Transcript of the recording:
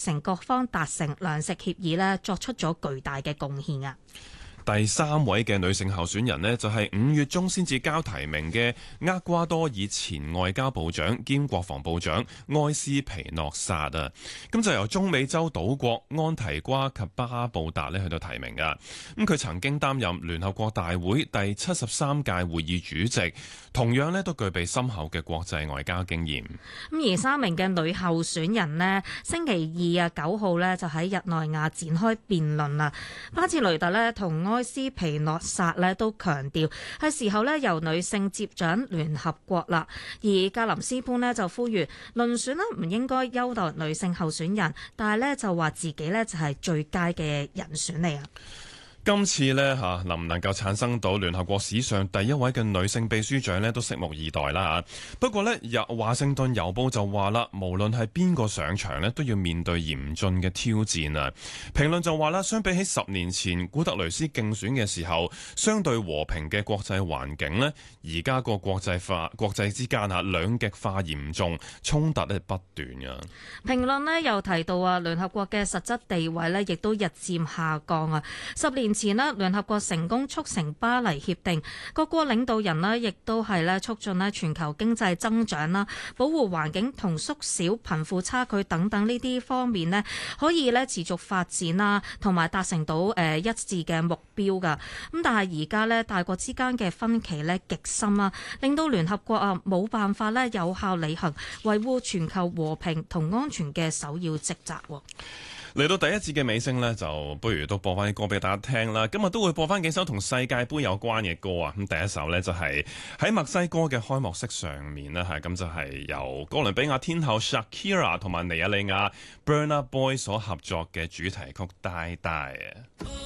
成各方達成糧食協議呢作出咗巨大嘅貢獻啊！ 第三位嘅女性候選人呢，就係5月中先至交提名嘅厄瓜多爾前外交部長兼國防部長埃斯皮諾薩啊。咁就由中美洲島國安提瓜及巴布達呢去到提名噶。咁佢曾經擔任聯合國大會第73屆會議主席，同樣呢都具備深厚嘅國際外交經驗。 而3名嘅女候選人呢，星期二9號呢就喺日內瓦展開辯論啦。巴切雷特呢同埃斯皮諾薩呢都強調係時候呢由女性接掌聯合國啦。而格林斯潘呢就呼籲輪選呢唔應該優待女性候選人，但係呢就話自己呢就係最佳嘅人選嚟啊。 今次呢，能唔能夠產生到聯合國史上第一位嘅女性秘書長呢，都拭目以待啦。不過呢，華盛頓郵報就話啦，無論係邊個上場呢，都要面對嚴峻嘅挑戰啊。評論就話啦，相比起10年前古特雷斯競選嘅時候，相對和平嘅國際環境呢，而家個國際之間兩極化嚴重，衝突不斷啊。 評論呢又提到啊，聯合國嘅實質地位呢亦都日漸下降啊。10年前呢，聯合國成功促成巴黎協定，各國領導人呢亦都係咧促進咧全球經濟增長啦、保護環境同縮小貧富差距等等呢啲方面呢，可以咧持續發展啦，同埋達成到一致嘅目標㗎。咁但係而家呢，大國之間嘅分歧呢極深啦，令到聯合國啊冇辦法咧有效履行維護全球和平同安全嘅首要職責。 嚟到第一節嘅尾聲呢，就不如都播翻啲歌俾大家聽啦。今日都會播翻幾首同世界盃有關嘅歌啊。咁第一首呢，就係喺墨西哥嘅開幕式上面啦，咁就係由哥倫比亞天后 Shakira 同埋尼日利亞 Burna Boy 所合作嘅主題曲《Die Die》。